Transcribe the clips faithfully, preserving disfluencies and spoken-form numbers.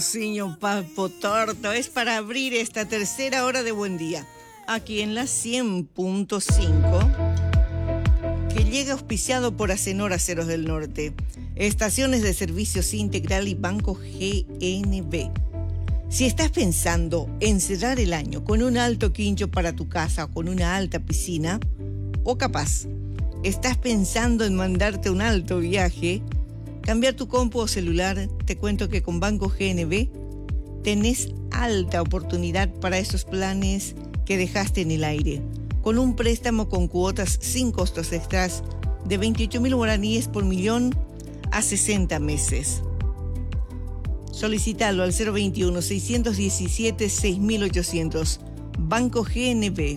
Señor Papo Torto, es para abrir esta tercera hora de Buen Día, aquí en la cien punto cinco, que llega auspiciado por Acenor Aceros del Norte, Estaciones de Servicios Integral y Banco G N B. Si estás pensando en cerrar el año con un alto quincho para tu casa o con una alta piscina, o capaz, estás pensando en mandarte un alto viaje, cambiar tu compu o celular, te cuento que con Banco G N B tenés alta oportunidad para esos planes que dejaste en el aire, con un préstamo con cuotas sin costos extras de veintiocho mil guaraníes por millón a sesenta meses. Solicítalo al cero veintiuno, seiscientos diecisiete, seis mil ochocientos. Banco G N B.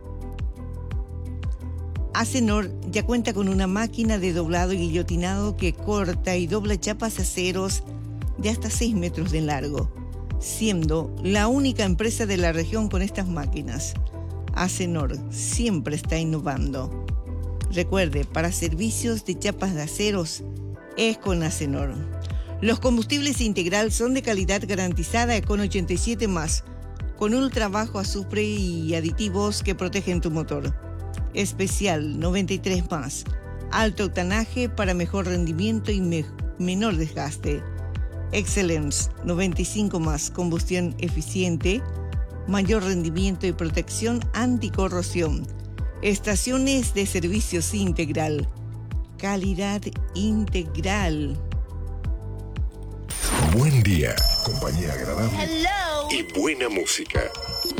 Acenor ya cuenta con una máquina de doblado y guillotinado que corta y dobla chapas de aceros de hasta seis metros de largo, siendo la única empresa de la región con estas máquinas. Acenor siempre está innovando. Recuerde, para servicios de chapas de aceros es con Acenor. Los combustibles Integral son de calidad garantizada Econ ochenta y siete más, con ultra bajo azufre y aditivos que protegen tu motor. Especial noventa y tres más, alto octanaje para mejor rendimiento y me- menor desgaste. Excellence noventa y cinco más, combustión eficiente, mayor rendimiento y protección anticorrosión. Estaciones de Servicios Integral, calidad integral. Buen día, compañía agradable Hello. y buena música.